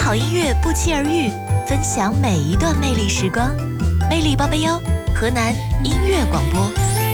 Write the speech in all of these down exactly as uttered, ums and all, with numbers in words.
好音乐不期而遇，分享每一段魅力时光。魅力八八幺，河南音乐广播。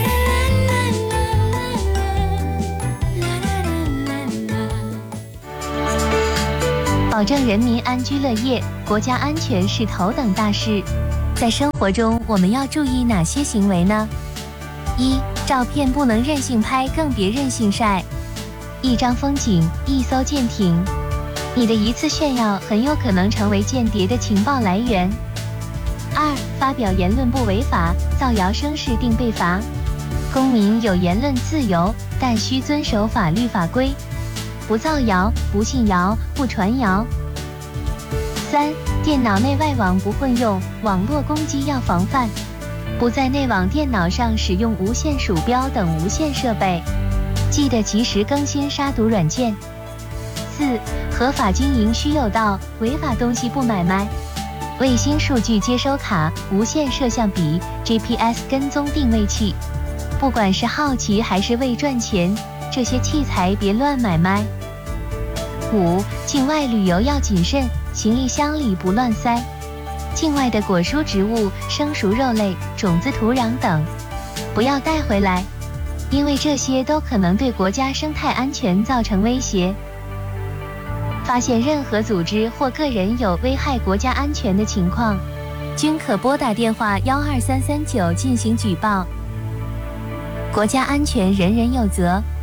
保证人民安居乐业，国家安全是头等大事。在生活中，我们要注意哪些行为呢？一、照片不能任性拍，更别任性晒。一张风景，一艘舰艇，你的一次炫耀很有可能成为间谍的情报来源。二、发表言论不违法，造谣生事定被罚。公民有言论自由，但需遵守法律法规。不造谣，不信谣，不传谣。三、电脑内外网不混用，网络攻击要防范，不在内网电脑上使用无线鼠标等无线设备，记得及时更新杀毒软件。四、合法经营需有道，违法东西不买卖。卫星数据接收卡、无线摄像笔、G P S 跟踪定位器，不管是好奇还是为赚钱，这些器材别乱买卖。五、境外旅游要谨慎，行李箱里不乱塞。境外的果蔬植物、生熟肉类、种子、土壤等，不要带回来，因为这些都可能对国家生态安全造成威胁。发现任何组织或个人有危害国家安全的情况，均可拨打电话幺二三三九进行举报。国家安全人人有责。